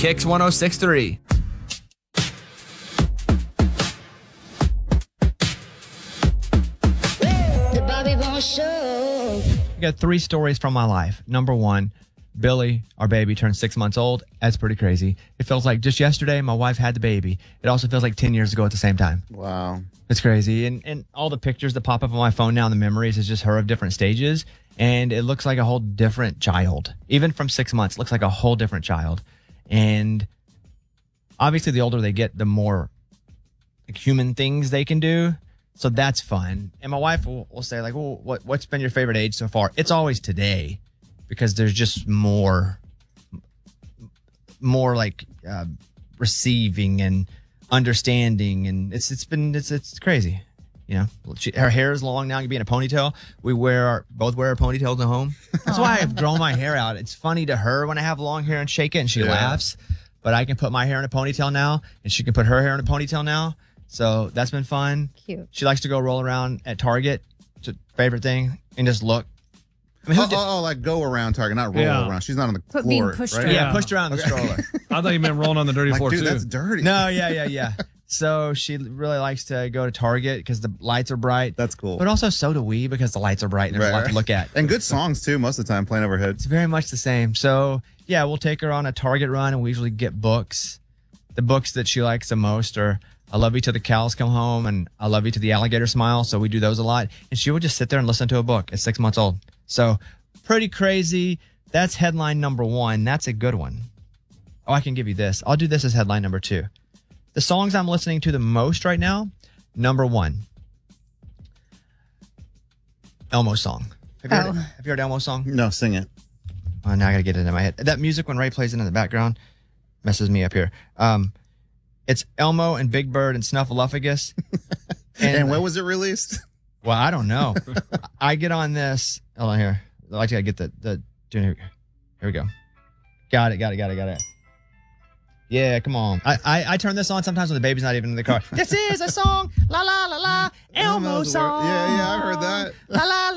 Kicks 106.3. The Bobby Bones Show. I got 3 stories from my life. Number 1, Billy, our baby, turned 6 months old. That's pretty crazy. It feels like just yesterday my wife had the baby. It also feels like 10 years ago at the same time. Wow. It's crazy. And all the pictures that pop up on my phone now, the memories, is just her of different stages. And it looks like a whole different child. Even from 6 months, it looks like a whole different child. And obviously, the older they get, the more like, human things they can do. So that's fun. And my wife will say, like, well, what's been your favorite age so far? It's always today because there's just more like receiving and understanding. And it's crazy. You know, her hair is long now. You can be in a ponytail. We both wear our ponytails at home. That's why I've grown my hair out. It's funny to her when I have long hair and shake it and she laughs. But I can put my hair in a ponytail now and she can put her hair in a ponytail now. So that's been fun. Cute. She likes to go roll around at Target. It's a favorite thing. And just look. I mean, like go around Target, not roll around. She's not on the But being floor, pushed right? around. Yeah, pushed around the stroller. I thought you meant rolling on the dirty floor Dude, too. that's dirty. No, yeah. So she really likes to go to Target because the lights are bright. That's cool. But also so do we because the lights are bright and there's a lot to look at. And good songs too, most of the time, playing overhead. It's very much the same. So yeah, we'll take her on a Target run and we usually get books. The books that she likes the most are I Love You Till the Cows Come Home and I Love You Till the Alligator Smile. So we do those a lot. And she would just sit there and listen to a book at 6 months old. So pretty crazy. That's headline number 1. That's a good one. Oh, I can give you this. I'll do this as headline number 2. The songs I'm listening to the most right now, number 1. Elmo's song. Have you heard Elmo's song? No, sing it. Oh, now I got to get it in my head. That music when Ray plays it in the background messes me up here. It's Elmo and Big Bird and Snuffleupagus. And when was it released? Well, I don't know. I get on this. Hold on here. I like to get the here we go. Got it. Yeah, come on. I turn this on sometimes when the baby's not even in the car. This is a song. La la la la. Elmo song. Yeah, I heard that. La la